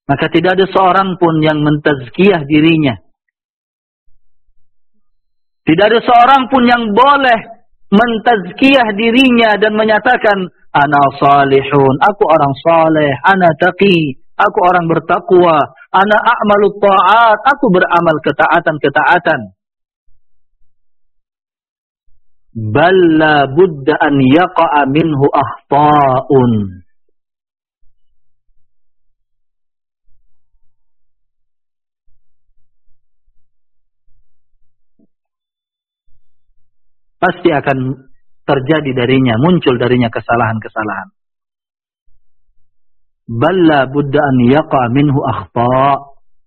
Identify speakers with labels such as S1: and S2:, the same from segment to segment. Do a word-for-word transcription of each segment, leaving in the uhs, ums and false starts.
S1: Maka tidak ada seorang pun yang mentazkiyah dirinya. Tidak ada seorang pun yang boleh mentazkiyah dirinya dan menyatakan, ana salihun, aku orang saleh, ana taqi, aku orang bertakwa, ana a'malut ta'at, aku beramal ketaatan-ketaatan. Bal la budda an yaqa'a minhu akhta'un. Pasti akan terjadi darinya, muncul darinya kesalahan-kesalahan. Balla budda an yaqa minhu akhta'.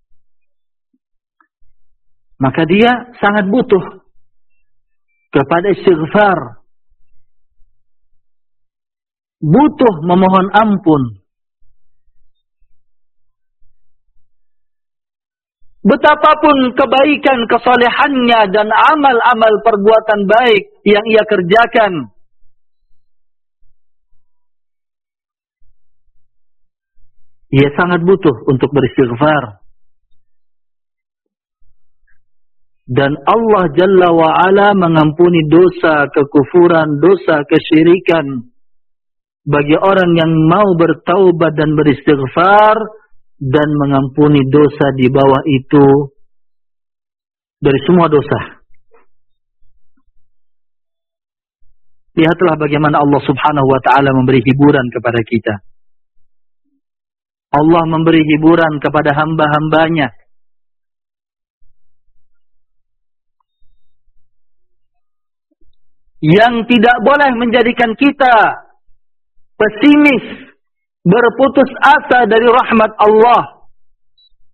S1: Maka dia sangat butuh kepada istighfar. Butuh memohon ampun. Betapapun kebaikan, kesalehannya dan amal-amal perbuatan baik yang ia kerjakan, ia sangat butuh untuk beristighfar. Dan Allah Jalla wa'ala mengampuni dosa kekufuran, dosa kesyirikan bagi orang yang mau bertaubat dan beristighfar, dan mengampuni dosa di bawah itu dari semua dosa. Lihatlah bagaimana Allah Subhanahu wa ta'ala memberi hiburan kepada kita. Allah memberi hiburan kepada hamba-hambanya. Yang tidak boleh menjadikan kita pesimis, berputus asa dari rahmat Allah.